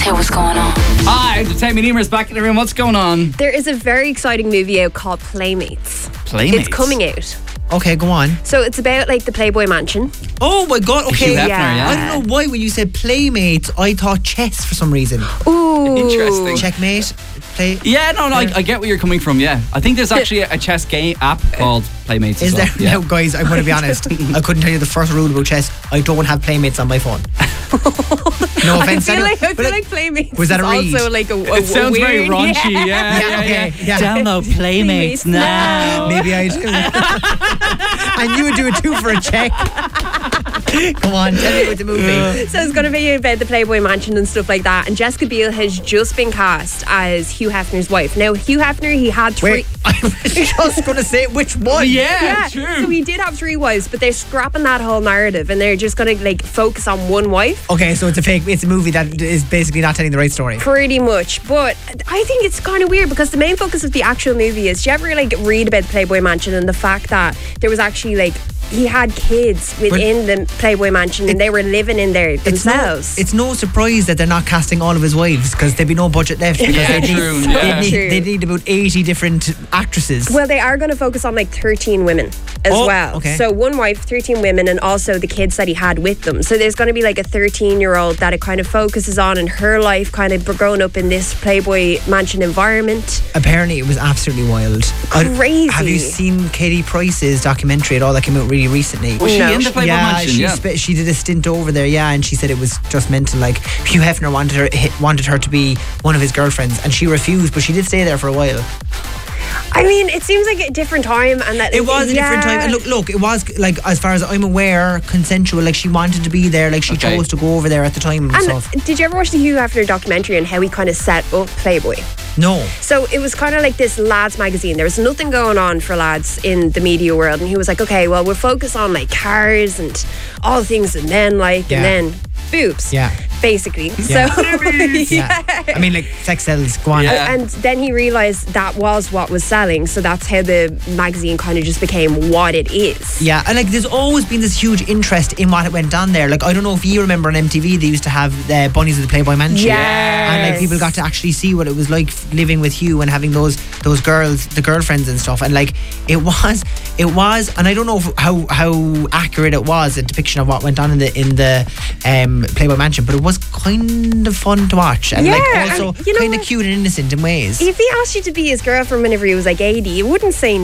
Hey, what's going on? Hi, Entertainment Emer's back in the room. What's going on? There is a very exciting movie out called Playmates. Playmates? It's coming out. Okay, go on. So it's about like the Playboy Mansion. Oh my god, okay. Hugh Hefner, yeah. I don't know why when you said Playmates, I thought chess for some reason. Ooh. Interesting. Checkmate. Play. Yeah, no, I get where you're coming from, yeah. I think there's actually a chess game app called Playmates Is as well. there? Yeah. Now, guys, I'm going to be honest. I couldn't tell you the first rule about chess. I don't have Playmates on my phone. No offense. I feel but like Playmates was that a is read? also like a It sounds weird, very raunchy, yeah. Okay, yeah. Download Playmates now. Maybe I do. And you would do it too for a check. Come on, tell me about the movie. So it's going to be about the Playboy Mansion and stuff like that. And Jessica Biel has just been cast as Hugh Hefner's wife. Now, Hugh Hefner, he had three... Wait, I was just going to say which one. Yeah, true. So he did have 3 wives, but they're scrapping that whole narrative and they're just going to like focus on one wife. Okay, so it's a movie that is basically not telling the right story. Pretty much. But I think it's kind of weird because the main focus of the actual movie is, do you ever like read about the Playboy Mansion and the fact that there was actually like he had kids within the Playboy Mansion and they were living in there themselves. It's no surprise that they're not casting all of his wives because there'd be no budget left because they need about 80 different actresses. Well, they are going to focus on like 13 women as well. Okay. So 1 wife, 13 women, and also the kids that he had with them. So there's going to be like a 13-year-old that it kind of focuses on in her life, kind of growing up in this Playboy Mansion environment. Apparently, it was absolutely wild. Crazy. Have you seen Katie Price's documentary at all that came out really recently? Was she in the Playboy Mansion? She did a stint over there, and she said it was just mental. Like Hugh Hefner wanted her to be one of his girlfriends, and she refused, but she did stay there for a while. I mean, it seems like a different time, and that it was a different time. And look, it was like, as far as I'm aware, consensual. Like she wanted to be there. Like she chose to go over there at the time and stuff. Did you ever watch the Hugh Hefner documentary on how he kind of set up Playboy? No. So it was kind of like this lads magazine. There was nothing going on for lads in the media world, and he was like, okay, well, we'll focus on like cars and all the things that men like, and then boobs. Yeah. Basically. Yeah. So yeah. I mean, like sex sells. Go on. Yeah. And then he realised that was what was selling, so that's how the magazine kind of just became what it is. Yeah, and like there's always been this huge interest in what went on there. Like I don't know if you remember on MTV, they used to have Bunnies of the Playboy Mansion. Yes. And like people got to actually see what it was like living with Hugh and having those girls, the girlfriends and stuff. And like it was, and I don't know how accurate it was, a depiction of what went on in the Playboy Mansion, but it was kind of fun to watch and like also and you know kind of cute and innocent in ways. If he asked you to be his girlfriend whenever he was like 80, you wouldn't say